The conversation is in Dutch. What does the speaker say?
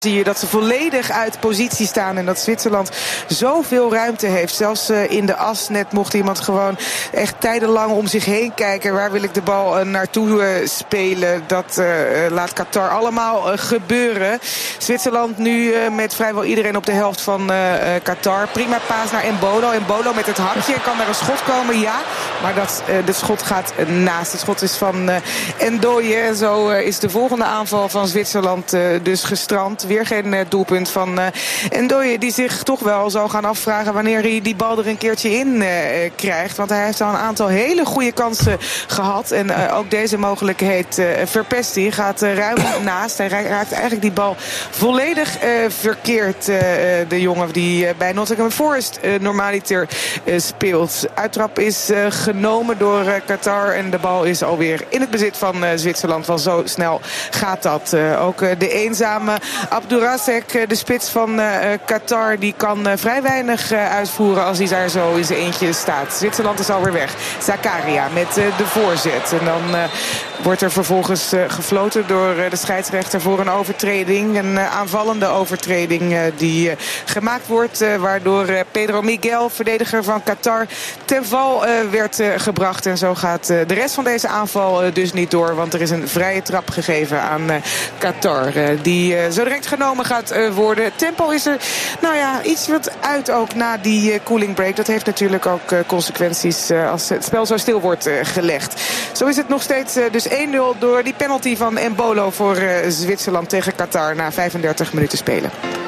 Zie je dat ze volledig uit positie staan en dat Zwitserland zoveel ruimte heeft. Zelfs in de as net mocht iemand gewoon echt tijdenlang om zich heen kijken. Waar wil ik de bal naartoe spelen? Dat laat Qatar allemaal gebeuren. Zwitserland nu met vrijwel iedereen op de helft van Qatar. Prima paas naar Embolo. Embolo met het hakje. Kan er een schot komen? Ja. Maar de schot gaat naast. Het schot is van Ndoye. En zo is de volgende aanval van Zwitserland dus gestrand. Weer geen doelpunt van Ndoye, die zich toch wel zou gaan afvragen wanneer hij die bal er een keertje in krijgt. Want hij heeft al een aantal hele goede kansen gehad. En ook deze mogelijkheid verpest hij. Gaat ruim naast. Hij raakt eigenlijk die bal volledig verkeerd. De jongen die bij Nottingham Forest normaliter speelt. Uittrap is genomen door Qatar. En de bal is alweer in het bezit van Zwitserland. Van zo snel gaat dat. Ook de eenzame Abdurrazek, de spits van Qatar, die kan vrij weinig uitvoeren als hij daar zo in zijn eentje staat. Zwitserland is alweer weg. Zakaria met de voorzet. En dan wordt er vervolgens gefloten door de scheidsrechter voor een overtreding. Een aanvallende overtreding die gemaakt wordt. Waardoor Pedro Miguel, verdediger van Qatar, ten val werd gebracht. En zo gaat de rest van deze aanval dus niet door. Want er is een vrije trap gegeven aan Qatar. Die zo direct genomen gaat worden. Tempo is er iets wat uit ook na die cooling break. Dat heeft natuurlijk ook consequenties als het spel zo stil wordt gelegd. Zo is het nog steeds dus 1-0 door die penalty van Embolo voor Zwitserland tegen Qatar na 35 minuten spelen.